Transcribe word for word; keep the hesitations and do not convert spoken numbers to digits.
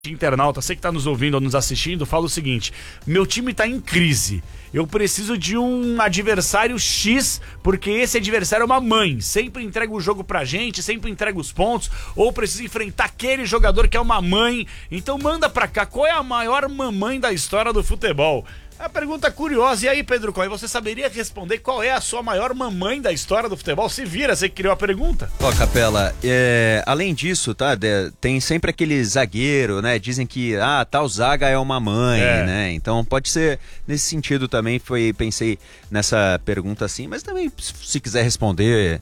Internauta, você que está nos ouvindo ou nos assistindo, fala o seguinte: meu time está em crise, eu preciso de um adversário X, porque esse adversário é uma mãe, sempre entrega o jogo pra gente, sempre entrega os pontos, ou preciso enfrentar aquele jogador que é uma mãe. Então manda pra cá, qual é a maior mamãe da história do futebol? É uma pergunta curiosa. E aí, Pedro Coy, você saberia responder qual é a sua maior mamãe da história do futebol? Se vira, você que criou a pergunta. Ó, Capela, é, além disso, tá, de, tem sempre aquele zagueiro, né? Dizem que, ah, tal zaga é uma mãe, é. né? Então pode ser nesse sentido também, foi, pensei nessa pergunta assim, mas também, se quiser responder